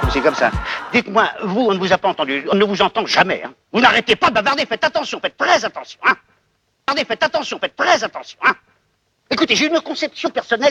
C'est comme ça. Dites-moi, vous, on ne vous a pas entendu. On ne vous entend jamais. Hein. Vous n'arrêtez pas de bavarder. Faites attention, faites très attention. Hein. Faites attention, faites très attention. Hein. Écoutez, j'ai une conception personnelle